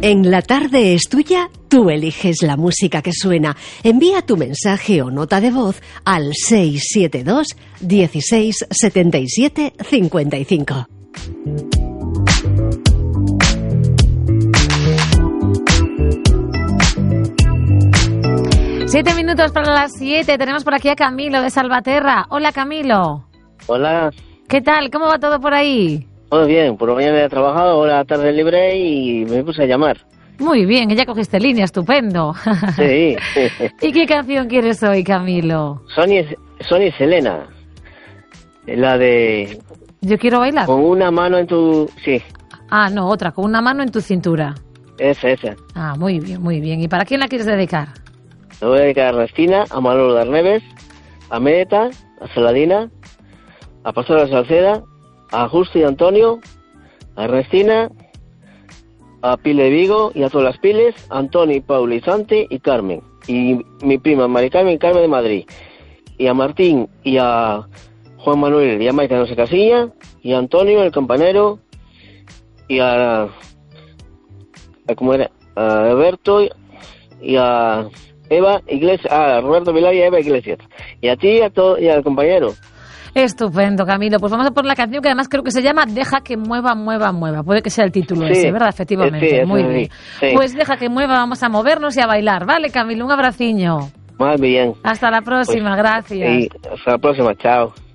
En La Tarde es Tuya, tú eliges la música que suena. Envía tu mensaje o nota de voz al 672 16 77 55. Siete minutos para las 7. Tenemos por aquí a Camilo de Salvaterra. Hola, Camilo. Hola. ¿Qué tal? ¿Cómo va todo por ahí? Todo bien, por la mañana he trabajado, ahora tarde libre y me puse a llamar. Muy bien, ya cogiste línea, estupendo. Sí. ¿Y qué canción quieres hoy, Camilo? Sonia y Selena. La de... Yo quiero bailar. Con una mano en tu... Sí. Ah, no, otra, con una mano en tu cintura. Esa. Ah, muy bien, muy bien. ¿Y para quién la quieres dedicar? Le voy a dedicar a Ernestina, a Manolo de Arneves, a Meta, a Saladina, a Pastora Salceda, a Justo y Antonio, a Ernestina, a Pile de Vigo y a todas las Piles, a Antoni, Pauli, Santi y Carmen. Y mi prima Mari Carmen de Madrid. Y a Martín y a Juan Manuel y a Maite no se casilla, y a Antonio, el campanero, y a ¿cómo era? A Alberto y a Eva Iglesias, a Roberto Vilar y a Eva Iglesias. Y a ti y al compañero. Estupendo, Camilo. Pues vamos a por la canción que además creo que se llama Deja que mueva, mueva, mueva. Puede que sea el título ese, ¿verdad? Efectivamente. Sí, muy bien. Sí. Pues deja que mueva, vamos a movernos y a bailar. Vale, Camilo, un abraciño. Muy bien. Hasta la próxima, pues, gracias. Y hasta la próxima, chao.